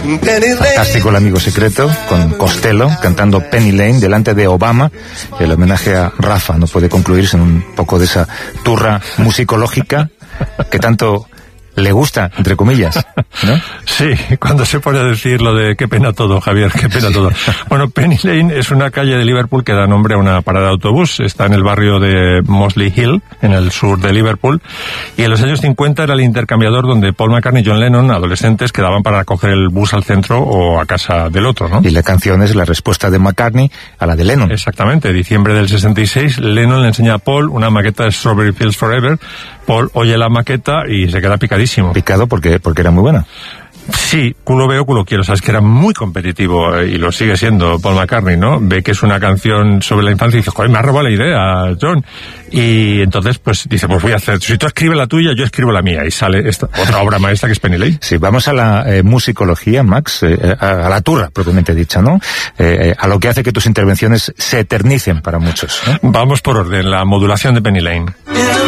Fantástico El amigo secreto, con Costello cantando Penny Lane delante de Obama. El homenaje a Rafa no puede concluirse en un poco de esa turra musicológica que tanto le gusta, entre comillas, ¿no? Sí, cuando se pone a decir lo de qué pena todo, Javier, qué pena todo. Bueno, Penny Lane es una calle de Liverpool que da nombre a una parada de autobús. Está en el barrio de Mosley Hill, en el sur de Liverpool. Y en los años 50 era el intercambiador donde Paul McCartney y John Lennon, adolescentes, quedaban para coger el bus al centro o a casa del otro, ¿no? Y la canción es la respuesta de McCartney a la de Lennon. Exactamente. Diciembre del 66, Lennon le enseña a Paul una maqueta de Strawberry Fields Forever. Paul oye la maqueta y se queda picadísimo. Picado porque era muy buena. Sí, culo veo, culo quiero. Sabes que era muy competitivo y lo sigue siendo Paul McCartney, ¿no? Ve que es una canción sobre la infancia y dice, joder, me ha robado la idea, John. Y entonces, pues, dice, pues voy a hacer, si tú escribes la tuya, yo escribo la mía. Y sale esta otra obra maestra que es Penny Lane. Sí, vamos a la musicología, Max, a la turra, propiamente dicha, ¿no? A lo que hace que tus intervenciones se eternicen para muchos, ¿no? Vamos por orden, la modulación de Penny Lane.